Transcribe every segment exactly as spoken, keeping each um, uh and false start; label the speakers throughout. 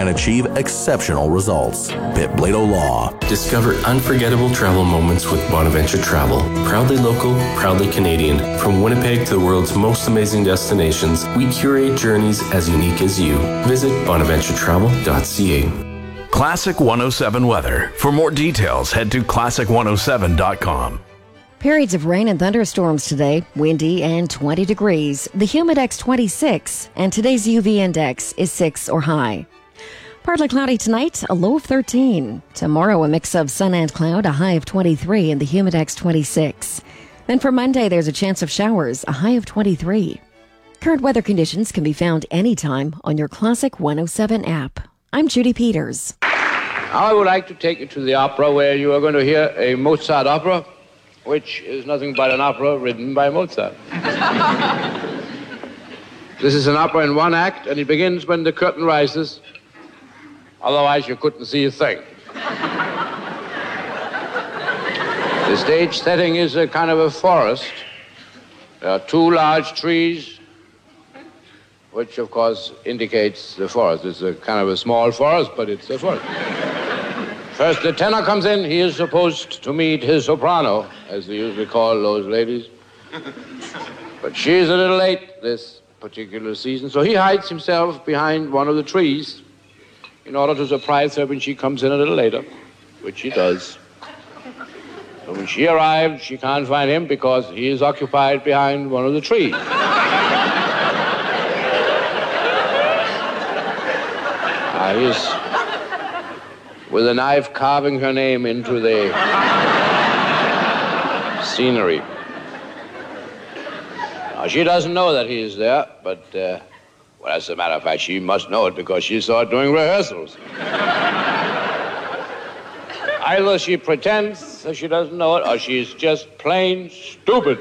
Speaker 1: and achieve exceptional results. Pitt Blado Law.
Speaker 2: Discover unforgettable travel moments with Bonaventure Travel. Proudly local, proudly Canadian. From Winnipeg to the world's most amazing destinations, we curate journeys as unique as you. Visit bonaventure travel dot c a.
Speaker 3: Classic one oh seven weather. For more details, head to classic one oh seven dot com.
Speaker 4: Periods of rain and thunderstorms today, windy and twenty degrees. The Humidex twenty-six, and today's U V index is six or high. Partly cloudy tonight, a low of thirteen. Tomorrow, a mix of sun and cloud, a high of twenty-three, and the Humidex twenty-six. Then for Monday, there's a chance of showers, a high of twenty-three. Current weather conditions can be found anytime on your Classic one oh seven app. I'm Judy Peters.
Speaker 5: I would like to take you to the opera where you are going to hear a Mozart opera, which is nothing but an opera written by Mozart. This is an opera in one act, and it begins when the curtain rises. Otherwise, you couldn't see a thing. The stage setting is a kind of a forest. There are two large trees, which, of course, indicates the forest. It's a kind of a small forest, but it's a forest. First, the tenor comes in. He is supposed to meet his soprano, as they usually call those ladies. But she's a little late this particular season, so he hides himself behind one of the trees in order to surprise her when she comes in a little later, which she does. So when she arrives, she can't find him because he is occupied behind one of the trees. uh, he's with a knife carving her name into the scenery. Now, she doesn't know that he is there, but, uh, well, as a matter of fact, she must know it because she saw it during rehearsals. Either she pretends that she doesn't know it, or she's just plain stupid.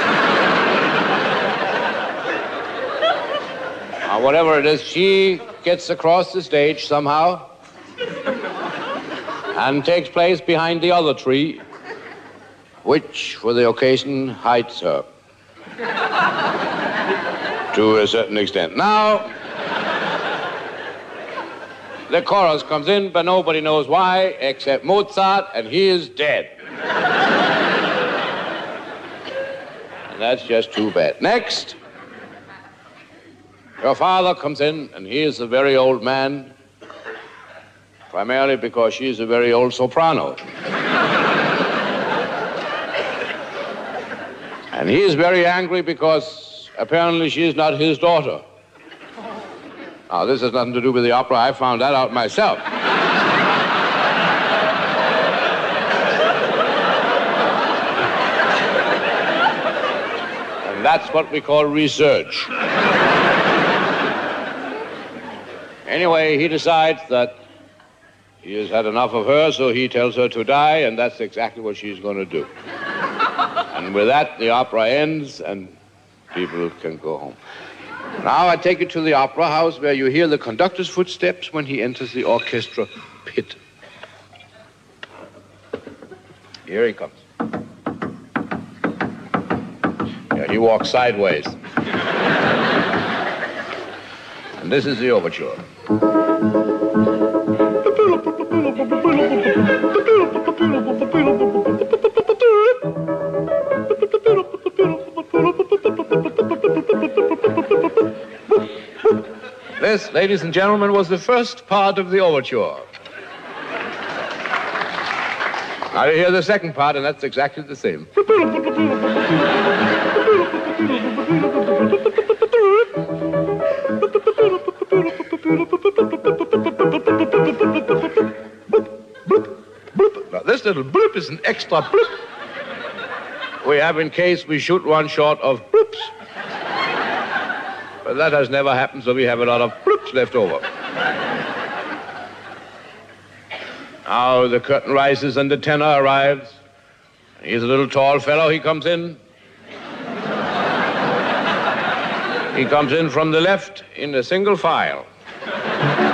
Speaker 5: Now, whatever it is, she gets across the stage somehow and takes place behind the other tree, which, for the occasion, hides her to a certain extent. Now, the chorus comes in, but nobody knows why except Mozart, and he is dead. And that's just too bad. Next, your father comes in, and he is a very old man, primarily because she is a very old soprano. And he is very angry because apparently she is not his daughter. Now, this has nothing to do with the opera. I found that out myself. And that's what we call research. Anyway, he decides that he has had enough of her, so he tells her to die, and that's exactly what she's going to do. And with that, the opera ends, and people can go home. Now I take you to the opera house where you hear the conductor's footsteps when he enters the orchestra pit. Here he comes. Yeah, he walks sideways. And this is the overture. This, ladies and gentlemen, was the first part of the overture. Now you hear the second part, and that's exactly the same. Now this little bloop is an extra bloop we have in case we shoot one short of bloops. But that has never happened, so we have a lot of bloops left over. Now the curtain rises and the tenor arrives. He's a little tall fellow. He comes in. He comes in from the left in a single file.